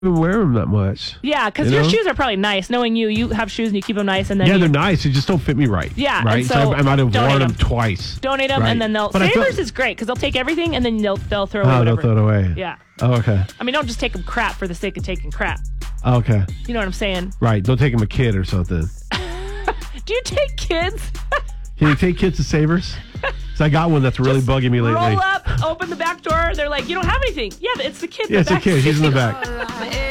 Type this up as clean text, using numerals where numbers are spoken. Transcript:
even wear them that much. Yeah, because your shoes are probably nice. Knowing you have shoes and you keep them nice, and then they're nice. They just don't fit me right. Yeah, right. So I might have worn them twice. Donate them, and then they'll. Savers is great because they'll take everything and then they'll throw away. Oh, they'll throw it away. Yeah. Oh, okay. I mean, don't just take them crap for the sake of taking crap. Oh, okay. You know what I'm saying? Right. Don't take them a kid or something. Do you take kids? Can you take kids to Savers? Because I got one that's really bugging me lately. Roll up, open the back door. They're like, you don't have anything. Yeah, but it's the kid. Yeah, it's a kid. He's in the back.